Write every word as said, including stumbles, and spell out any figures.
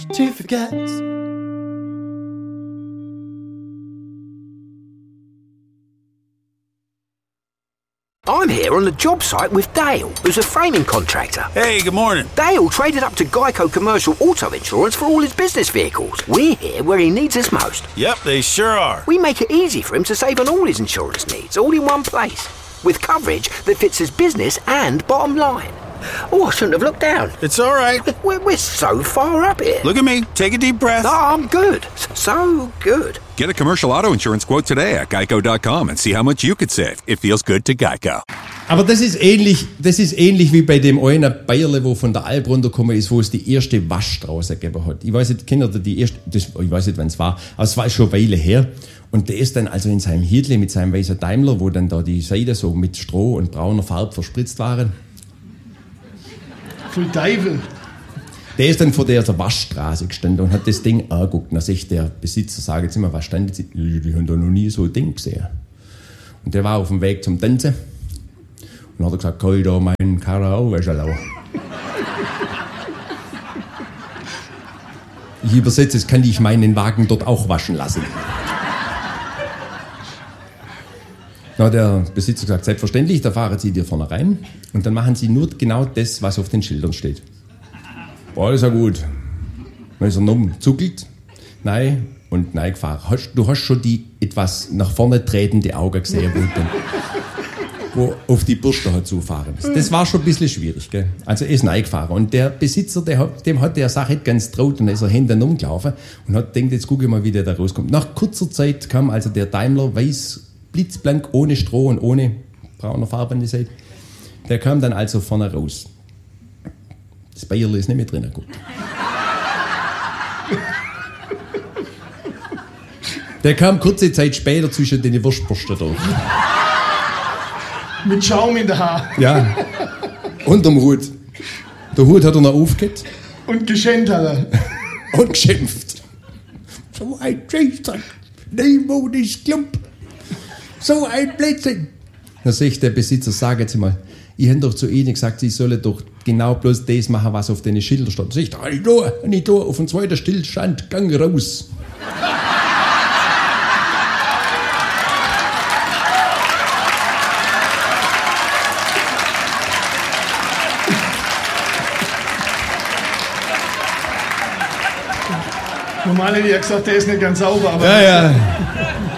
To forget. I'm here on the job site with Dale, who's a framing contractor. Hey, good morning. Dale traded up to Geico Commercial Auto Insurance for all his business vehicles. We're here where he needs us most. Yep, they sure are. We make it easy for him to save on all his insurance needs, all in one place, with coverage that fits his business and bottom line. Oh, I shouldn't have looked down. It's all right. We're, we're so far up here. Look at me. Take a deep breath. Oh, I'm good. So good. Get a commercial auto insurance quote today at geico dot com and see how much you could save. It feels good to Geico. Aber das ist ähnlich, das ist ähnlich wie bei dem einen Bayerle, wo von der Alp runtergekommen ist, wo es die erste Waschstraße gegeben hat. Ich weiß nicht, kennt ihr die erste, das, ich weiß nicht, wann es war, aber es war schon eine Weile her. Und der ist dann also in seinem Hirtle mit seinem weißen Daimler, wo dann da die Seiten so mit Stroh und brauner Farbe verspritzt waren. Voll Teufel. Der ist dann vor der Waschstraße gestanden und hat das Ding angeguckt. Dann sagt der Besitzer, sag jetzt immer, was stand jetzt? Die haben da noch nie so ein Ding gesehen. Und der war auf dem Weg zum Tanzen. Und dann hat er gesagt, kann ich da meinen Karren auch waschen lassen? Ich übersetze, jetzt kann ich meinen Wagen dort auch waschen lassen. Dann hat der Besitzer gesagt, selbstverständlich, da fahren Sie dir vorne rein und dann machen Sie nur genau das, was auf den Schildern steht. Boah, das ist ja gut. Dann ist er umzuckelt, nein und nein gefahren. Hast, du hast schon die etwas nach vorne tretende Augen gesehen, wo, dann, wo auf die Bürste hat zufahren ist. Das war schon ein bisschen schwierig, gell? Also er ist nein gefahren und der Besitzer, der hat, dem hat der Sache nicht ganz traut und dann ist er hinten umgelaufen und hat gedacht, jetzt gucke ich mal, wie der da rauskommt. Nach kurzer Zeit kam also der Daimler weiß, blitzblank, ohne Stroh und ohne brauner Farbe an die Seite. Der kam dann also vorne raus. Das Bayerle ist nicht mehr drin. Gut. Der kam kurze Zeit später zwischen den Wurstbürsten durch. Mit Schaum in der Haar. Ja, unterm Hut. Der Hut hat er noch aufgehört. Und geschenkt hat er. Und geschimpft. So ein Scheißdreck. Niemand ist Klump. So ein Blödsinn. Dann sagt der Besitzer, sag jetzt mal, ich habe doch zu Ihnen gesagt, Sie sollen doch genau bloß das machen, was auf den Schildern stand. Sagt er, nicht da, nicht da, auf dem zweiten Stillstand, gang raus. Normal hätte ich ja gesagt, der ist nicht ganz sauber, aber... Ja, ja.